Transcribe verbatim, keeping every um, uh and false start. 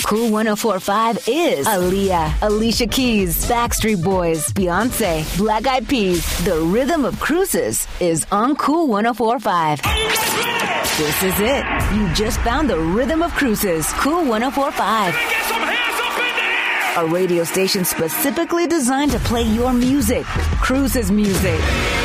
Cool one oh four point five is Aaliyah, Alicia Keys, Backstreet Boys, Beyonce, Black Eyed Peas. The rhythm of cruises is on Cool one oh four point five. This is it. You just found the rhythm of cruises. Cool one oh four point five. Get some hands up in the air! A radio station specifically designed to play your music. Cruises music.